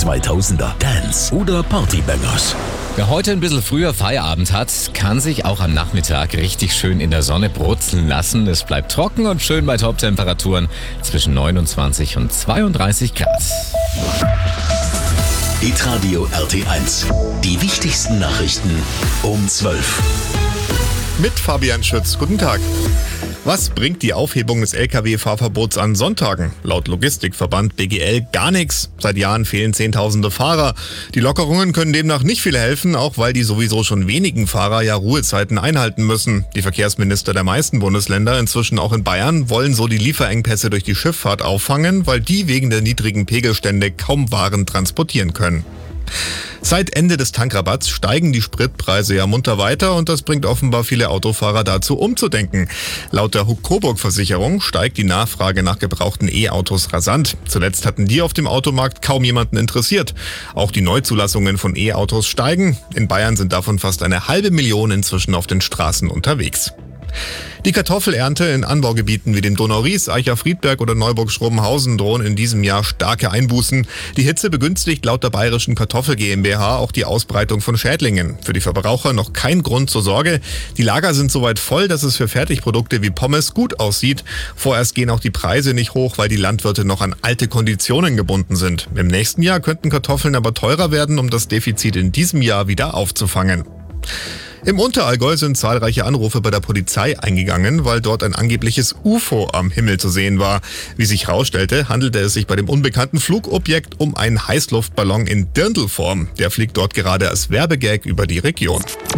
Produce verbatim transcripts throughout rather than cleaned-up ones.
zweitausender, Dance oder Partybangers. Wer heute ein bisschen früher Feierabend hat, kann sich auch am Nachmittag richtig schön in der Sonne brutzeln lassen. Es bleibt trocken und schön bei Top-Temperaturen zwischen neunundzwanzig und zweiunddreißig Grad. Hitradio R T eins. Die wichtigsten Nachrichten um zwölf. Mit Fabian Schütz. Guten Tag. Was bringt die Aufhebung des L K W-Fahrverbots an Sonntagen? Laut Logistikverband B G L gar nichts. Seit Jahren fehlen Zehntausende Fahrer. Die Lockerungen können demnach nicht viel helfen, auch weil die sowieso schon wenigen Fahrer ja Ruhezeiten einhalten müssen. Die Verkehrsminister der meisten Bundesländer, inzwischen auch in Bayern, wollen so die Lieferengpässe durch die Schifffahrt auffangen, weil die wegen der niedrigen Pegelstände kaum Waren transportieren können. Seit Ende des Tankrabatts steigen die Spritpreise ja munter weiter und das bringt offenbar viele Autofahrer dazu umzudenken. Laut der Huck-Coburg-Versicherung steigt die Nachfrage nach gebrauchten E-Autos rasant. Zuletzt hatten die auf dem Automarkt kaum jemanden interessiert. Auch die Neuzulassungen von E-Autos steigen. In Bayern sind davon fast eine halbe Million inzwischen auf den Straßen unterwegs. Die Kartoffelernte in Anbaugebieten wie dem Donau-Ries, Eicher-Friedberg oder Neuburg-Schrobenhausen drohen in diesem Jahr starke Einbußen. Die Hitze begünstigt laut der Bayerischen Kartoffel GmbH auch die Ausbreitung von Schädlingen. Für die Verbraucher noch kein Grund zur Sorge. Die Lager sind soweit voll, dass es für Fertigprodukte wie Pommes gut aussieht. Vorerst gehen auch die Preise nicht hoch, weil die Landwirte noch an alte Konditionen gebunden sind. Im nächsten Jahr könnten Kartoffeln aber teurer werden, um das Defizit in diesem Jahr wieder aufzufangen. Im Unterallgäu sind zahlreiche Anrufe bei der Polizei eingegangen, weil dort ein angebliches U F O am Himmel zu sehen war. Wie sich herausstellte, handelte es sich bei dem unbekannten Flugobjekt um einen Heißluftballon in Dirndlform. Der fliegt dort gerade als Werbegag über die Region.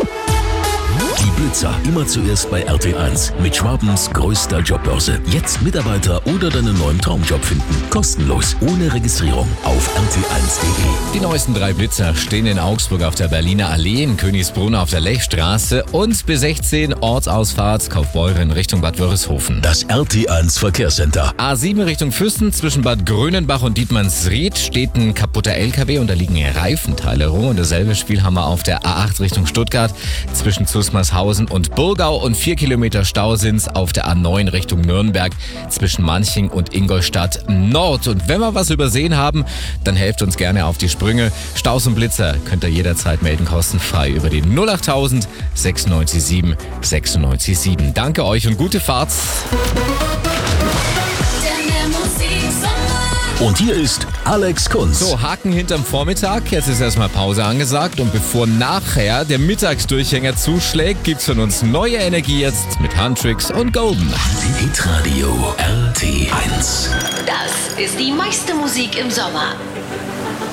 Die Blitzer immer zuerst bei R T eins mit Schwabens größter Jobbörse. Jetzt Mitarbeiter oder deinen neuen Traumjob finden. Kostenlos, ohne Registrierung auf r t eins punkt d e. Die neuesten drei Blitzer stehen in Augsburg auf der Berliner Allee, in Königsbrunn auf der Lechstraße und B sechzehn Ortsausfahrt Kaufbeuren Richtung Bad Wörishofen. Das R T eins Verkehrscenter. A sieben Richtung Füssen zwischen Bad Grönenbach und Dietmannsried steht ein kaputter L K W und da liegen Reifenteile rum. Und dasselbe Spiel haben wir auf der A acht Richtung Stuttgart zwischen Zusmarshausen und Burgau und vier Kilometer Stau sind's auf der A neun Richtung Nürnberg zwischen Manching und Ingolstadt Nord. Und wenn wir was übersehen haben, dann helft uns gerne auf die Sprünge. Staus und Blitzer könnt ihr jederzeit melden, kostenfrei über die null achttausend sechsundneunzig sieben sechsundneunzig sieben. Danke euch und gute Fahrt. Und hier ist Alex Kunz. So, Haken hinterm Vormittag. Jetzt ist erstmal Pause angesagt. Und bevor nachher der Mittagsdurchhänger zuschlägt, gibt's von uns neue Energie jetzt mit Huntrix und Golden. Hitradio R T eins. Das ist die meiste Musik im Sommer.